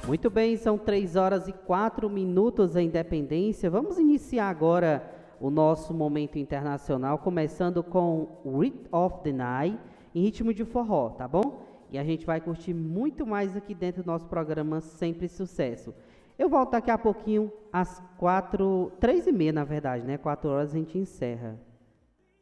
Muito bem, são 3 horas e 4 minutos a Independência. Vamos iniciar agora o nosso momento internacional, começando com Rhythm of the Night, em ritmo de forró, tá bom? E a gente vai curtir muito mais aqui dentro do nosso programa Sempre Sucesso. Eu volto daqui a pouquinho, às 3h30, na verdade, né? 4 horas a gente encerra.